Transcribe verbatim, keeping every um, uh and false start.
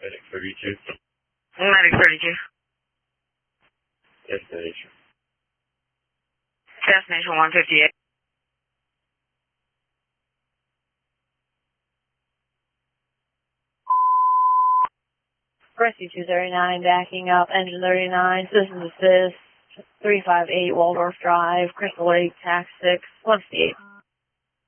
Medic thirty-two. Medic thirty-two. Destination. Destination one fifty-eight. Rescue two thirty-nine, backing up, engine thirty-nine, citizen assist, three five eight Waldorf Drive, Crystal Lake, tax six, one fifty-eight.